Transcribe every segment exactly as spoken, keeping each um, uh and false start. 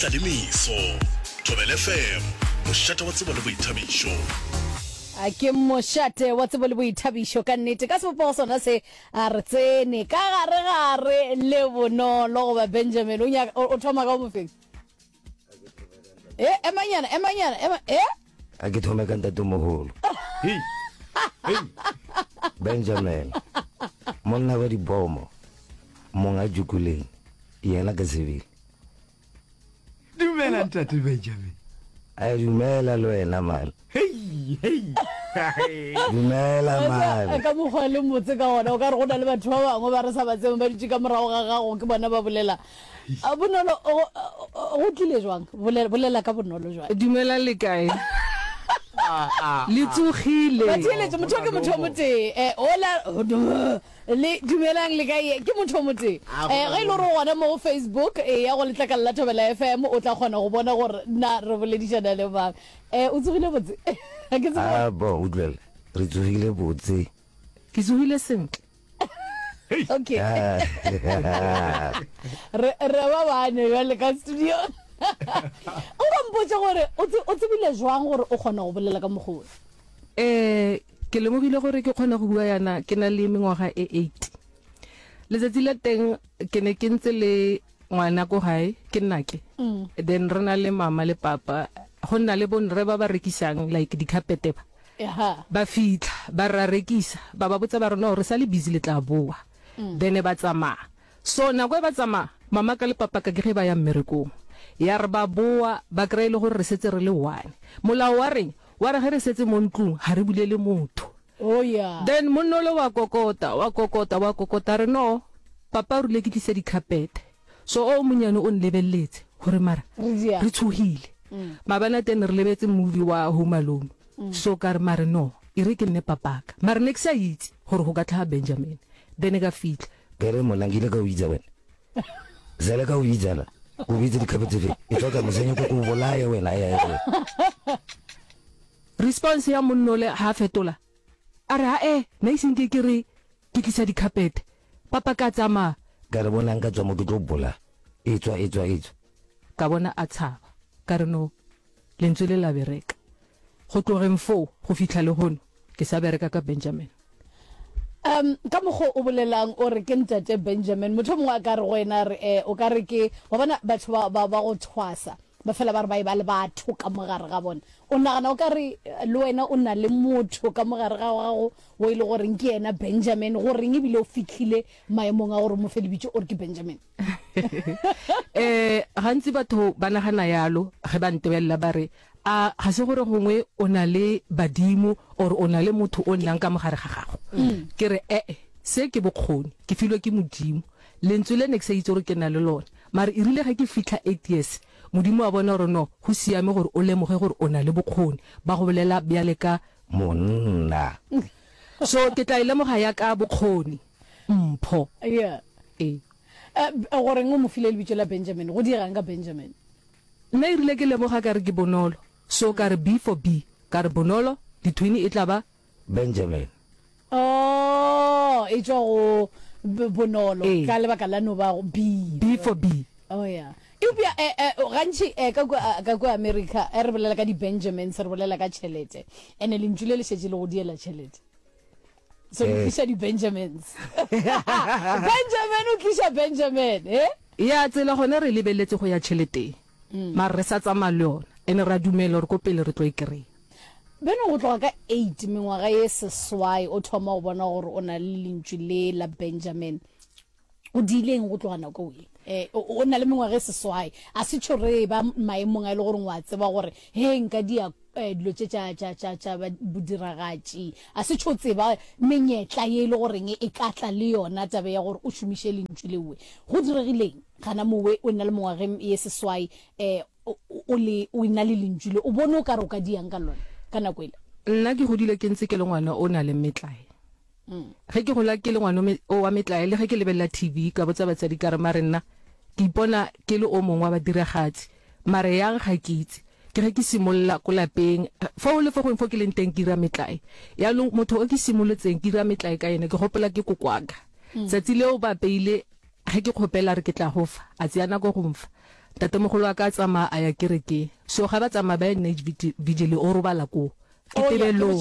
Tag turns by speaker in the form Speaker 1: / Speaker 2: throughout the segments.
Speaker 1: Tlalemiso Thobela F M moshate wa tsebo le boithabišo
Speaker 2: a ke moshate wa tsebo le boithabišo ka nnete ka sepo sona se a re tsene ka gare gare le bonolo go ba Benjamin o nya o thoma ka mofeng eh emanyana emanyana eh
Speaker 3: a ke thoma ka ntate moholo hey hey Benjamin monna ba di bomo monga jukuleng yena ka sebile
Speaker 4: dumela ntate Benjamin
Speaker 3: a dumela lo ena mal
Speaker 4: hey hey
Speaker 3: dumela mal
Speaker 2: ka mo go le motse ka ona o ka re go na le batho ba bangwe ba re sa batseng ba ditse ka morago ga gago ke bona ba bolela a bonolo go tlile jwang bolela ka bonolo jwang
Speaker 5: dumela le kae le tsogile
Speaker 2: ba tshele motho ke motho mote eh ola le dumelang le kae ke motho mote eh ga ile ro gona mo Facebook eh ya go letla la Thobela F M o tla khona go bona gore na re boledishana le ba eh o tsogile botse ga ke tsogile
Speaker 3: a bo o dwela re tsogile botse
Speaker 5: ke tsogile sentle
Speaker 2: okay re re ba bane ya le ka studio o ba mpotsa gore o tsebile jwang gore o kgona go bolela ka mogolo
Speaker 5: eh ke le mogile gore ke kgona go bua yana ke na le mengwaga e eight letsatsi la teng ke ne ke ntse le ngwana go gae ke nnake then re na le mama le papa go nna le bon re ba ba rekisang like di carpet ba
Speaker 2: ha
Speaker 5: ba fitla ba ra rekisa ba ba botsa ba rona re sa le busy le tla boa then ba tsama so na go ba tsama mama ka le papa ka ge ba ya mmerekong ya re ba boa ba kreile gore re setse re le one molao wa reng wa re ge re setse mo ntlong ha re bulele motho
Speaker 2: oh yeah
Speaker 5: then monolo wa kokota wa kokota wa kokota re no papa re le ke tlisa di carpet so o monyane o nlebeletse gore mara re tshogile mabana teng re lebetse movie wa Home Alone so ka re mara no e re ke nne papaka mara next a itse gore go ka tla Benjamin then ga fitla
Speaker 3: kere mona ngile ka o itsa wena zela ka o itsala o bitse di carpet fe e tloka mosenyo ko go bolaya wena ya ya
Speaker 5: response ya monole ha fetola are ha eh ne sinke ke re ke tlisa di carpet papa ka tsama
Speaker 3: ka re bona nka tswa mo ke tlo bola e tswa e tswa e tswa
Speaker 5: ka bona a tshaba ka re no lentswe le la bereka go tlogeng fo go fitla le gono ke sa bereka ka Benjamin
Speaker 2: um ka mogo o bolelang o re ke ntate Benjamin motho mongwe a ka re go ena re eh o ka re ke wa bona batho ba ba go thwasa ba fela ba re ba e ba le batho ka mogare ga bona o nagana o ka re le wena o nna le motho ka mogare ga gago o ile gore ke ena Benjamin gore eng bile o fitlhile maemong a gore mo felebitse o re ke Benjamin
Speaker 5: eh gantsi batho ba nagana yalo ge ba ntebella ba re a ga se gore gongwe o na le badimo or o na le motho o nnang ka mogare ga gago ke re eh se ke bokgoni ke filwe ke modimo lentswe le ne ke sa itse gore ke na le lona mara e rile ga ke fitla eight years modimo a bona gore no go siame gore o lemoge gore o na le bokgoni ba go bolela bjale ka
Speaker 3: monna
Speaker 5: so ke tla ile moga ya ka bokgoni mpho
Speaker 2: yeah
Speaker 5: eh
Speaker 2: eh gore ngo mo file le bitse la Benjamin go dirang ka Benjamin
Speaker 5: nna e rile ke lemoga ka re ke bonolo so ka re B for B ka re bonolo ditwini e tla ba
Speaker 3: Benjamin
Speaker 2: oh e tswa go bonolo
Speaker 5: Eh.
Speaker 2: ka le baka la no ba go B
Speaker 5: B for B
Speaker 2: oh yeah Ibia eh eh gantsi eh ka kwa ka kwa America e re bolela ka di Benjamins re bolela ka chelete ene le ntule le shetse le go diela chelete so
Speaker 3: Eh.
Speaker 2: le di Benjamins Benjamin o tlisha Benjamin eh
Speaker 5: ya tsela gone re lebeletse go ya chelete mara re sa tsama le yona ene ra dumela re ko pele re tlo e kry
Speaker 2: beno go tloga ka eight mengwaga ye seswai o thoma go bona gore o na le lentšwe le la Benjamin o dileng go tloga nako e eh o na le mengwaga ye seswai a se tshore ba maemong a ile gore ngwa tseba gore he nka dia dilo tša tša tša tša ba budiragatši a se tshotse ba menyetla ye ile gore e ka tla le yona tabe ya gore o shumishe lentšwe lewe go diregileng kana mowe o na le mengwaga ye seswai eh o le o ina le lentšwe le o bone o ka re o ka diang ka lona kana kwela
Speaker 5: nna ke godile ke ntse ke le ngwana o na le metlae ge ke gola ke le ngwana o wa metlae le ge ke lebella T V ka botsa batsadi ka re mare nna ke ipona ke le o mongwe wa badiragatsi mare yang ga ke itse ke ge ke simolla ko lapeng fa o le fo go info ke leng teng ke ra metlae ya lo motho o ke simolotseng ke ra metlae ka ene ke gopola ke kokwaga tsatsi leo ba peile ge ke khopela re ke tla go fa a tsena go go mfa tatemogolo wa ka tsama a ya kereke so ga ba tsama ba night vigil o robala ko ke tebelo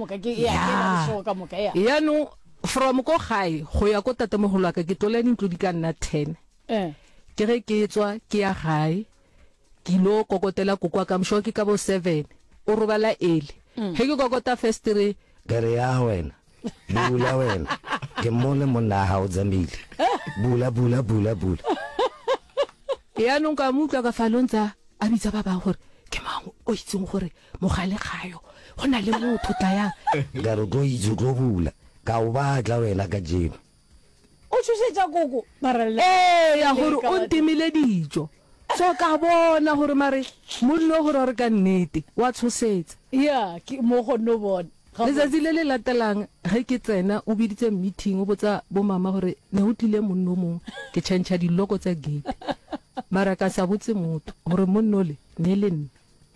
Speaker 5: ya no from ko gae go ya ko tatemogolo wa ka ke tlola dintlo di ka nna ten
Speaker 2: eh
Speaker 5: ke re ke tswa ke ya gae ke lo kokotela kokwa ka msho ke ka bo seven o robala ele he ke kokota first three
Speaker 3: kere ya wena bula wena ke mole monna ha o zamile bula bula bula bula
Speaker 5: ya no ka mutla ka falonza a bitsa ba ba gore ke mang o itseng gore mogale gayo gona le motho tla yang
Speaker 3: garo go itse go bula ka o batla wena ka jeno
Speaker 2: o tshosetsa gogo mara
Speaker 5: eh ya gore o ntimile dijo so ka bona gore mare mollo gore re ka nnete wa tshosetsa
Speaker 2: ya ke mo go no bona
Speaker 5: letsatsi le le latelang ge ke tsena o biditse meeting o botsa bo mama gore ne o tlile monno mong ke change diloko tsa gate mara ka sa botse motho gore monno le ne le nne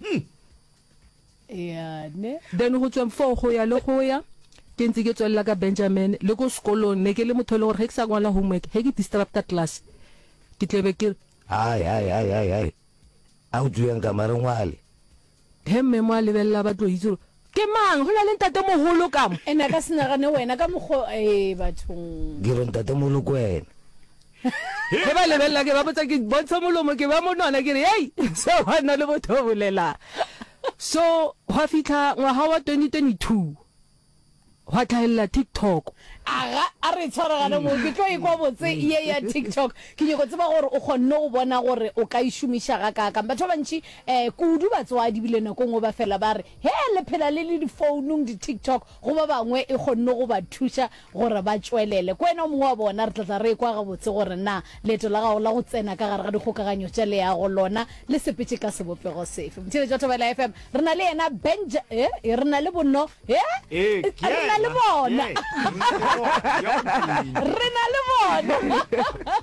Speaker 2: ya ne
Speaker 5: then go tswa mfo go ya le go ya ke ntse ke tswela ka Benjamin le go sekolong ne ke le motho le gore ge ke sa ngwala homework he ke disrupta class ke tlebe ke
Speaker 3: ai ai ai ai ai a o tsweng ka mare ngwale
Speaker 5: he mme mo a lebella ba tlo itse ke mang go la le ntate mogolo ka mo
Speaker 2: ena ka senagane wena ka mogo eh bathong
Speaker 3: ke ro ntate mo lo kwena
Speaker 5: he ba lebella ke ba botsa ke bontsha molomo ke ba monwana ke re hey so hana le botho bolela so wa fitla ngwaga wa twenty twenty-two wa tlhaela TikTok
Speaker 2: aga a re tshwaragane mo ke tlo ikwa botse ye ya TikTok ke nyego tseba gore o kgonne go bona gore o ka ishumisha ga ka ka batho bantši eh kudu batswa di bile nako ngo ba fela ba re he le phela le le di phone di TikTok go ba bangwe e kgonne go ba thuša gore ba tswelele kwena mo wa bona re tla re kwa ga botse gore na leto la gago la go tsena ka gare ga dikgokaganyo tša le ya go lona le sepetse ka sebopego sefe mthile tša Thobela F M re na le yena Benja eh re na le bonno eh
Speaker 4: Eh,
Speaker 2: re na le bona re na le bona